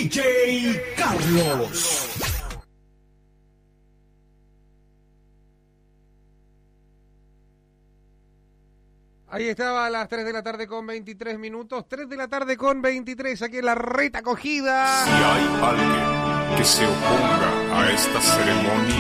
DJ Carlos. Ahí estaba a las 3 de la tarde con 23 minutos, 3 de la tarde con 23, aquí en la Reta Acogida. Si hay alguien que se oponga a esta ceremonia,